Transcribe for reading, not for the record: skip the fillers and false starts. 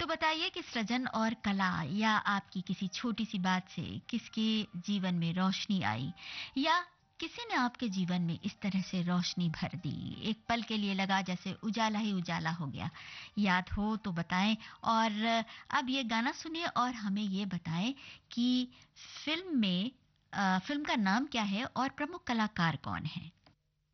तो बताइए कि सृजन और कला या आपकी किसी छोटी-सी बात से किसके जीवन में रोशनी आई या किसी ने आपके जीवन में इस तरह से रोशनी भर दी? एक पल के लिए लगा जैसे उजाला ही उजाला हो गया। याद हो तो बताएँ और अब ये गाना सुनिए और हमें ये बताएँ कि फ़िल्म का नाम क्या है और प्रमुख कलाकार कौन हैं?